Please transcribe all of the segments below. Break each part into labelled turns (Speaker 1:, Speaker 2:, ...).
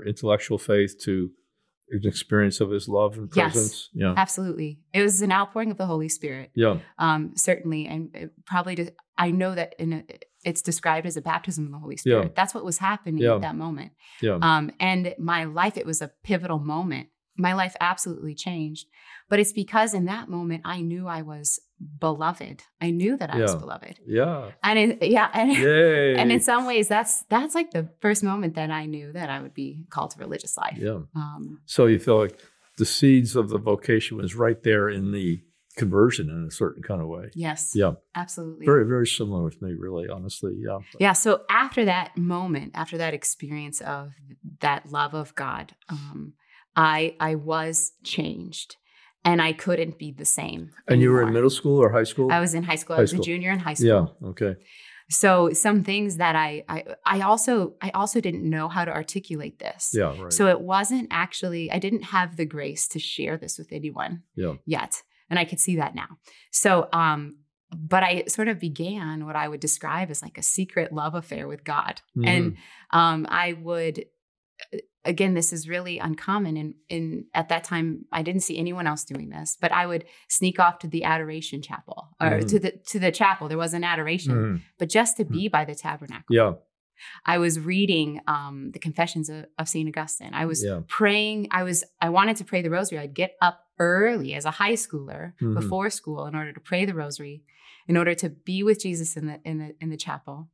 Speaker 1: intellectual faith to an experience of his love and presence.
Speaker 2: Yes, absolutely. It was an outpouring of the Holy Spirit.
Speaker 1: Yeah.
Speaker 2: Certainly. And I know that it's described as a baptism of the Holy Spirit.
Speaker 1: Yeah.
Speaker 2: That's what was happening at that moment.
Speaker 1: Yeah.
Speaker 2: And my life, it was a pivotal moment. My life absolutely changed. But it's because in that moment, I knew I was beloved. I knew that I was beloved.
Speaker 1: Yeah.
Speaker 2: And
Speaker 1: Yay.
Speaker 2: and in some ways, that's like the first moment that I knew that I would be called to religious life.
Speaker 1: Yeah. So you feel like the seeds of the vocation was right there in the conversion in a certain kind of way.
Speaker 2: Yes.
Speaker 1: Yeah.
Speaker 2: Absolutely.
Speaker 1: Very, very similar with me, really, honestly. Yeah.
Speaker 2: Yeah. So after that moment, after that experience of that love of God, I was changed. And I couldn't be the same.
Speaker 1: And you were in middle school or high school?
Speaker 2: I was in high school. I was a junior in high school.
Speaker 1: Yeah. Okay.
Speaker 2: So some things that I also didn't know how to articulate this.
Speaker 1: Yeah. Right.
Speaker 2: So it wasn't actually, I didn't have the grace to share this with anyone yet. And I could see that now. So, but I sort of began what I would describe as like a secret love affair with God.
Speaker 1: Mm-hmm.
Speaker 2: And I would, again, this is really uncommon. And at that time, I didn't see anyone else doing this, but I would sneak off to the adoration chapel or to the chapel. There was an adoration, but just to be by the tabernacle.
Speaker 1: Yeah.
Speaker 2: I was reading the Confessions of St. Augustine. I was praying. I wanted to pray the rosary. I'd get up early as a high schooler before school in order to pray the rosary, in order to be with Jesus in the chapel.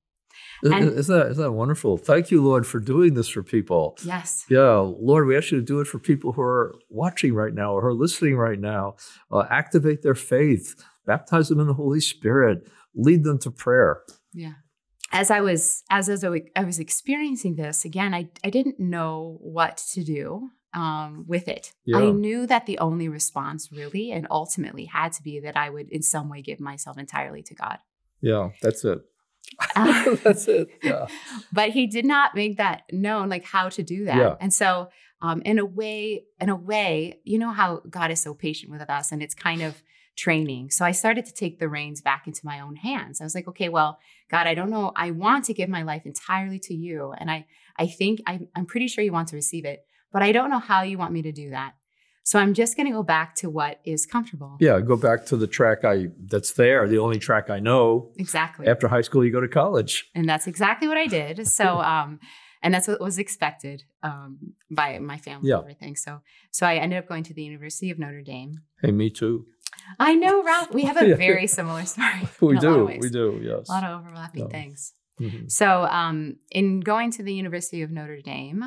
Speaker 1: Isn't that wonderful? Thank you, Lord, for doing this for people.
Speaker 2: Yes.
Speaker 1: Yeah, Lord, we ask you to do it for people who are watching right now or who are listening right now. Activate their faith, baptize them in the Holy Spirit, lead them to prayer.
Speaker 2: Yeah. As I was experiencing this, again, I didn't know what to do with it.
Speaker 1: Yeah.
Speaker 2: I knew that the only response really and ultimately had to be that I would in some way give myself entirely to God.
Speaker 1: Yeah, that's it. That's it. Yeah.
Speaker 2: But he did not make that known, like how to do that.
Speaker 1: Yeah.
Speaker 2: And so in a way, you know how God is so patient with us, and it's kind of training. So I started to take the reins back into my own hands. I was like, okay, well, God, I don't know. I want to give my life entirely to you. And I think I'm pretty sure you want to receive it, but I don't know how you want me to do that. So I'm just going to go back to what is comfortable.
Speaker 1: Yeah, go back to the track that's there, the only track I know.
Speaker 2: Exactly.
Speaker 1: After high school, you go to college.
Speaker 2: And that's exactly what I did. So, and that's what was expected by my family and everything. So I ended up going to the University of Notre Dame.
Speaker 1: Hey, me too.
Speaker 2: I know, Ralph. We have a very similar story.
Speaker 1: We do, yes.
Speaker 2: A lot of overlapping things.
Speaker 1: Mm-hmm.
Speaker 2: So in going to the University of Notre Dame,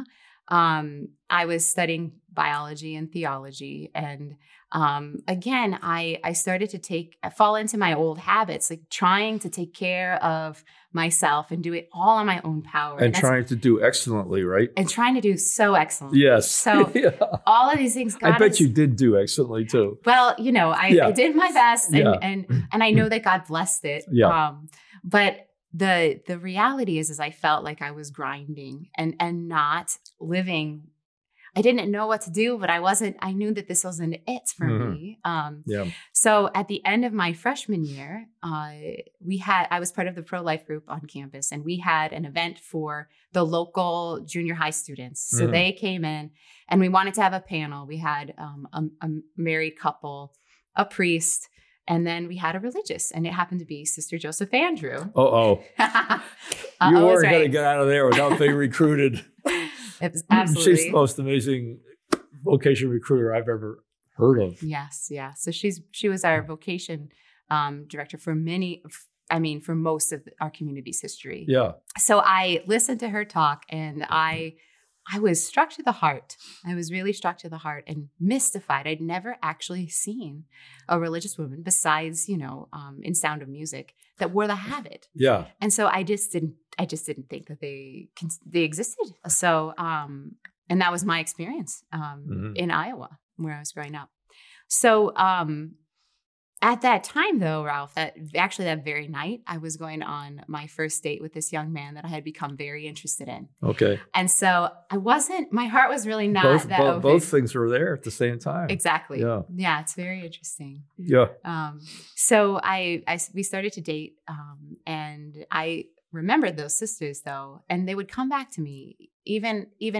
Speaker 2: I was studying biology and theology. And again, I started to fall into my old habits, like trying to take care of myself and do it all on my own power.
Speaker 1: And trying to do excellently, right?
Speaker 2: And trying to do so excellently.
Speaker 1: Yes.
Speaker 2: So all of these things,
Speaker 1: I bet you did do excellently too.
Speaker 2: Well, I did my best and I know that God blessed it.
Speaker 1: Yeah.
Speaker 2: But the reality is I felt like I was grinding and not living. I didn't know what to do, but I knew that this wasn't it for me. So at the end of my freshman year, I was part of the pro-life group on campus, and we had an event for the local junior high students. So they came in and we wanted to have a panel. We had a married couple, a priest, and then we had a religious, and it happened to be Sister Joseph Andrew.
Speaker 1: You weren't going to get out of there without being recruited.
Speaker 2: It was absolutely.
Speaker 1: She's the most amazing vocation recruiter I've ever heard of.
Speaker 2: Yes, yeah. So she was our vocation director for most of our community's history.
Speaker 1: Yeah.
Speaker 2: So I listened to her talk, and I was struck to the heart. I was really struck to the heart and mystified. I'd never actually seen a religious woman besides, in Sound of Music that wore the habit.
Speaker 1: Yeah.
Speaker 2: And so I just didn't think that they existed. So, and that was my experience in Iowa where I was growing up. So, at that time, though, Ralph, that very night, I was going on my first date with this young man that I had become very interested in.
Speaker 1: Okay.
Speaker 2: And so my heart was really not open.
Speaker 1: Both things were there at the same time.
Speaker 2: Exactly.
Speaker 1: Yeah.
Speaker 2: Yeah, it's very interesting.
Speaker 1: Yeah.
Speaker 2: So we started to date, and I remembered those sisters, though, and they would come back to me even